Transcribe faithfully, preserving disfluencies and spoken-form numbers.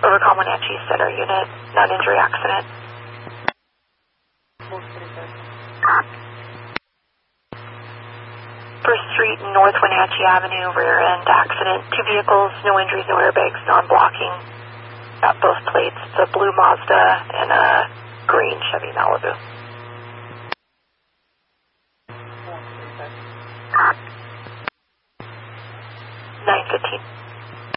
Overcall Wenatchee Center Unit, non-injury accident. First Street, North Wenatchee Avenue, rear end accident. Two vehicles, no injuries, no airbags, non-blocking. Got both plates. It's a blue Mazda and a green Chevy Malibu. nine fifteen.